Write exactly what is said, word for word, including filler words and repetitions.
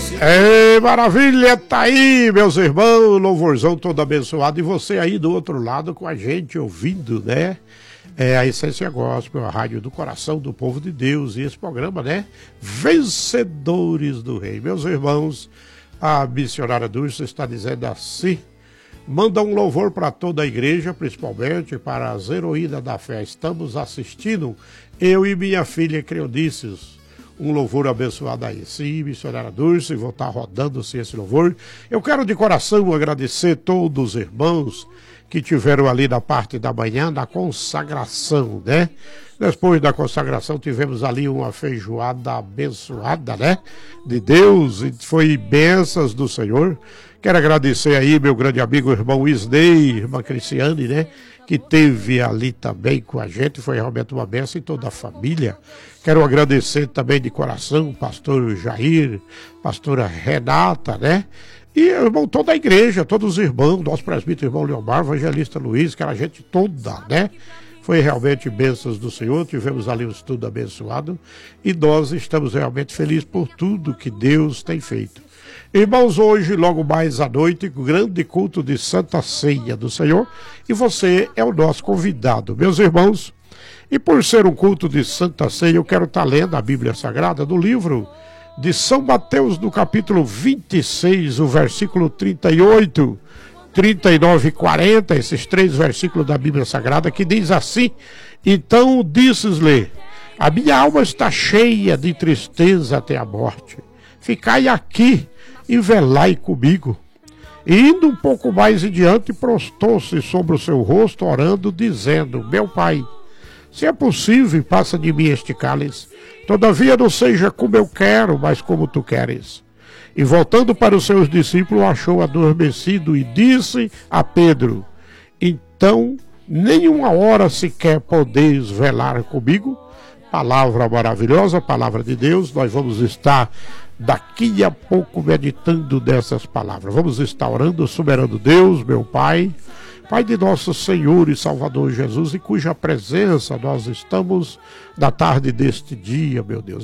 É, maravilha, tá aí, meus irmãos, louvorzão todo abençoado, e você aí do outro lado com a gente ouvindo, né? É a Essência Gospel, a rádio do coração do povo de Deus, e esse programa, né? Vencedores do Rei. Meus irmãos, a missionária Dulce está dizendo assim: manda um louvor para toda a igreja, principalmente para as heroínas da fé. Estamos assistindo, eu e minha filha Creodices. Um louvor abençoado aí. Sim, missionária Dulce, vou estar rodando-se esse louvor. Eu quero de coração agradecer todos os irmãos que tiveram ali na parte da manhã, na consagração, né? Depois da consagração tivemos ali uma feijoada abençoada, né? De Deus, e foi bênçãos do Senhor. Quero agradecer aí meu grande amigo, irmão Isnei, irmã Cristiane, né? Que teve ali também com a gente, foi realmente uma bênção, e toda a família. Quero agradecer também de coração o pastor Jair, pastora Renata, né? E, irmão, toda a igreja, todos os irmãos, nosso presbítero, irmão Leomar, evangelista Luiz, aquela gente toda, né? Foi realmente bênçãos do Senhor, tivemos ali um estudo abençoado, e nós estamos realmente felizes por tudo que Deus tem feito. Irmãos, hoje, logo mais à noite, grande culto de Santa Ceia do Senhor, e você é o nosso convidado, meus irmãos. E por ser um culto de Santa Ceia, eu quero estar lendo a Bíblia Sagrada do livro de São Mateus, no capítulo vinte e seis, o versículo trinta e oito, trinta e nove e quarenta, esses três versículos da Bíblia Sagrada, que diz assim: então disse-lhe, a minha alma está cheia de tristeza até a morte, ficai aqui e velai comigo. E indo um pouco mais adiante, prostou-se sobre o seu rosto, orando, dizendo: meu pai, se é possível, passa de mim este cálice, todavia não seja como eu quero, mas como tu queres. E voltando para os seus discípulos, achou adormecido e disse a Pedro: então, nenhuma hora sequer podeis velar comigo? Palavra maravilhosa, palavra de Deus. Nós vamos estar daqui a pouco meditando dessas palavras. Vamos estar orando, soberano Deus, meu Pai, Pai de nosso Senhor e Salvador Jesus, em cuja presença nós estamos na tarde deste dia, meu Deus.